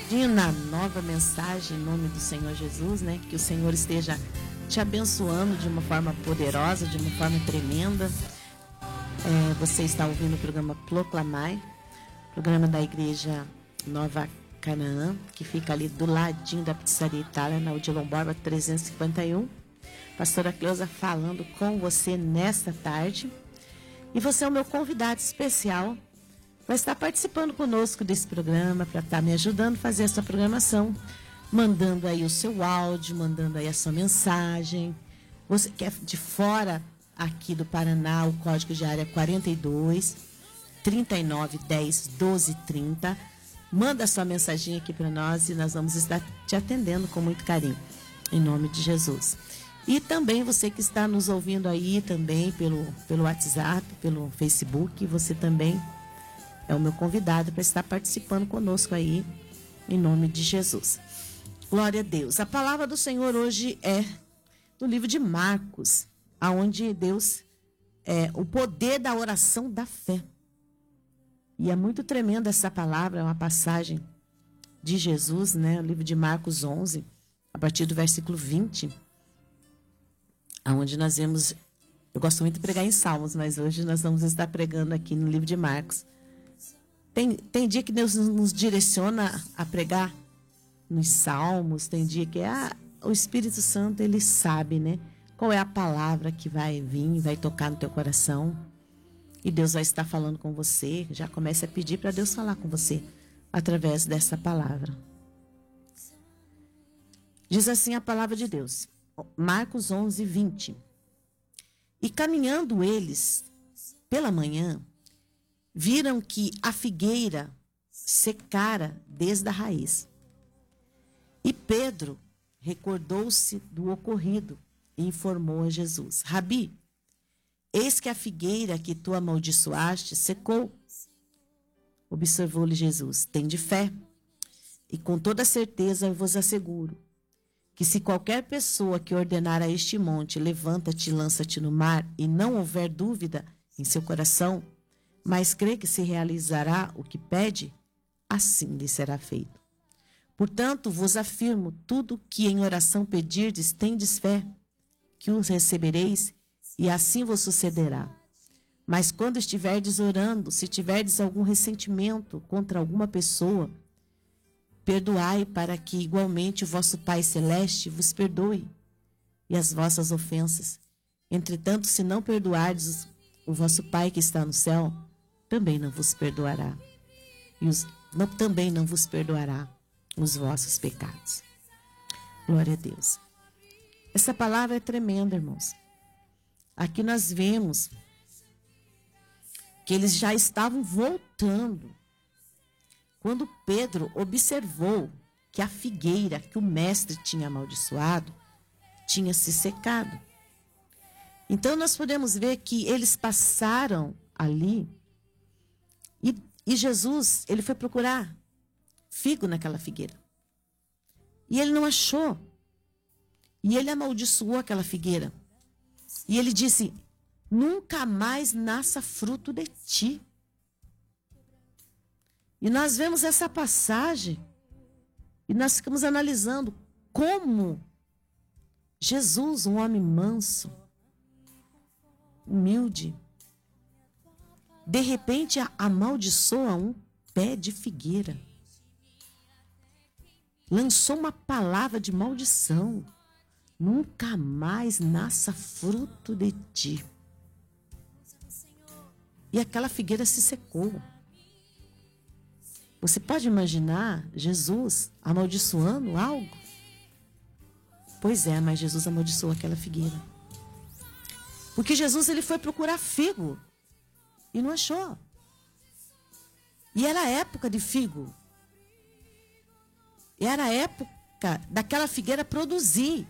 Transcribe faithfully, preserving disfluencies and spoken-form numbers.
Na nova mensagem, em nome do Senhor Jesus, né? Que o Senhor esteja te abençoando de uma forma poderosa, de uma forma tremenda. É, você está ouvindo o programa Proclamai, programa da Igreja Nova Canaã, que fica ali do ladinho da Pizzaria Itália, na Odilon Borba trezentos e cinquenta e um. Pastora Cleusa falando com você nesta tarde. E você é o meu convidado especial. Vai estar participando conosco desse programa para estar me ajudando a fazer essa programação, mandando aí o seu áudio, mandando aí a sua mensagem. Você que é de fora aqui do Paraná, o código de área é quarenta e dois, trinta e nove, dez, doze, trinta. Manda a sua mensagem aqui para nós e nós vamos estar te atendendo com muito carinho, em nome de Jesus. E também você que está nos ouvindo aí também pelo, pelo WhatsApp, pelo Facebook, você também é o meu convidado para estar participando conosco aí, em nome de Jesus. Glória a Deus. A palavra do Senhor hoje é do livro de Marcos, aonde Deus é o poder da oração da fé. E é muito tremenda essa palavra, é uma passagem de Jesus, né? O livro de Marcos onze, a partir do versículo vinte, aonde nós vemos, eu gosto muito de pregar em Salmos, mas hoje nós vamos estar pregando aqui no livro de Marcos. Tem, tem dia que Deus nos direciona a pregar nos Salmos, tem dia que ah, o Espírito Santo, ele sabe, né? Qual é a palavra que vai vir, vai tocar no teu coração. E Deus vai estar falando com você. Já comece a pedir para Deus falar com você através dessa palavra. Diz assim a palavra de Deus. Marcos onze, vinte. E caminhando eles pela manhã, viram que a figueira secara desde a raiz. E Pedro recordou-se do ocorrido e informou a Jesus: Rabi, eis que a figueira que tu amaldiçoaste secou. Observou-lhe Jesus: tende fé, e com toda certeza eu vos asseguro que se qualquer pessoa que ordenar a este monte, levanta-te e lança-te no mar, e não houver dúvida em seu coração, mas crê que se realizará o que pede, assim lhe será feito. Portanto, vos afirmo, tudo que em oração pedirdes, tendes fé, que os recebereis, e assim vos sucederá. Mas quando estiverdes orando, se tiverdes algum ressentimento contra alguma pessoa, perdoai, para que igualmente o vosso Pai Celeste vos perdoe e as vossas ofensas. Entretanto, se não perdoardes o vosso Pai que está no céu, também não vos perdoará. E os, não, também não vos perdoará os vossos pecados. Glória a Deus. Essa palavra é tremenda, irmãos. Aqui nós vemos que eles já estavam voltando quando Pedro observou que a figueira que o mestre tinha amaldiçoado tinha se secado. Então nós podemos ver que eles passaram ali e, e Jesus, ele foi procurar figo naquela figueira. E ele não achou. E ele amaldiçoou aquela figueira. E ele disse: nunca mais nasça fruto de ti. E nós vemos essa passagem e nós ficamos analisando como Jesus, um homem manso, humilde, de repente amaldiçoa um pé de figueira. Lançou uma palavra de maldição. Nunca mais nasça fruto de ti. E aquela figueira se secou. Você pode imaginar Jesus amaldiçoando algo? Pois é, mas Jesus amaldiçoou aquela figueira. Porque Jesus, ele foi procurar figo e não achou. E era a época de figo. Era a época daquela figueira produzir.